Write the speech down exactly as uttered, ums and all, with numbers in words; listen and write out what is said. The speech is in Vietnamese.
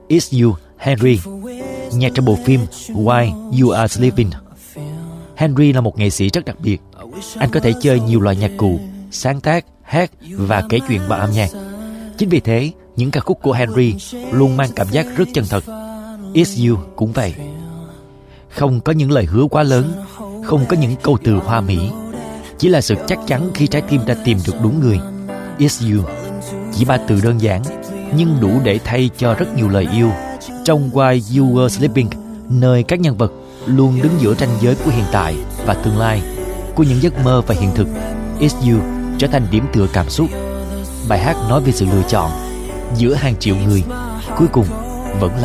It's You, Henry, nhạc trong bộ phim While You Are Sleeping. Henry là một nghệ sĩ rất đặc biệt. Anh có thể chơi nhiều loại nhạc cụ, sáng tác, hát và kể chuyện bằng âm nhạc. Chính vì thế, những ca khúc của Henry luôn mang cảm giác rất chân thật. It's You cũng vậy. Không có những lời hứa quá lớn, không có những câu từ hoa mỹ, chỉ là sự chắc chắn khi trái tim đã tìm được đúng người. It's You. Chỉ ba từ đơn giản, nhưng đủ để thay cho rất nhiều lời yêu. Trong While You Were Sleeping, nơi các nhân vật luôn đứng giữa ranh giới của hiện tại và tương lai, của những giấc mơ và hiện thực, It's You trở thành điểm tựa cảm xúc. Bài hát nói về sự lựa chọn giữa hàng triệu người, cuối cùng vẫn là